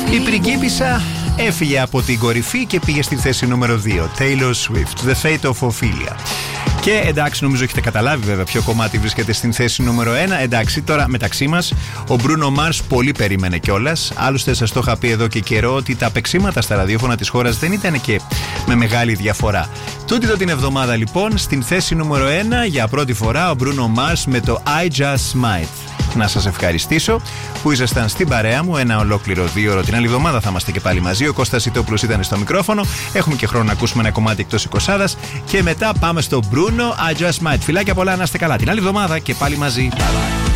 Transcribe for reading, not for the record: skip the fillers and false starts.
Η πριγκίπισσα έφυγε από την κορυφή και πήγε στη θέση νούμερο 2. Taylor Swift, The Fate of Ophelia. Και εντάξει, νομίζω έχετε καταλάβει βέβαια ποιο κομμάτι βρίσκεται στην θέση νούμερο 1. Εντάξει, τώρα μεταξύ μας, ο Bruno Mars πολύ περίμενε κιόλας. Άλλωστε, σας το είχα πει εδώ και καιρό ότι τα παίξίματα στα ραδιόφωνα της χώρας δεν ήταν και με μεγάλη διαφορά. Τούτη την εβδομάδα λοιπόν, στην θέση νούμερο 1 για πρώτη φορά ο Bruno Mars με το I Just Might. Να σας ευχαριστήσω που ήσασταν στην παρέα μου ένα ολόκληρο 2ωρο. Την άλλη εβδομάδα θα είμαστε και πάλι μαζί. Ο Κώστας Ιτόπουλος ήταν στο μικρόφωνο. Έχουμε και χρόνο να ακούσουμε ένα κομμάτι εκτός 20 και μετά πάμε στο Bruno I Just Might. Φιλάκια πολλά, να είστε καλά. Την άλλη εβδομάδα και πάλι μαζί. Bye bye.